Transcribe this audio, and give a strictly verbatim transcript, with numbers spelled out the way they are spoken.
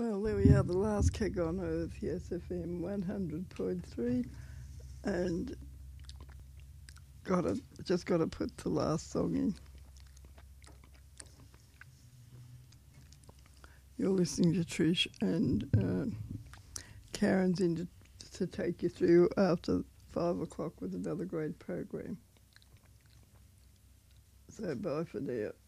Well, there we are, the last gig on Earth, Yes F M one hundred point three, and got to, just got to put the last song in. You're listening to Trish, and uh, Karen's in to, to take you through after five o'clock with another great program. So bye for now.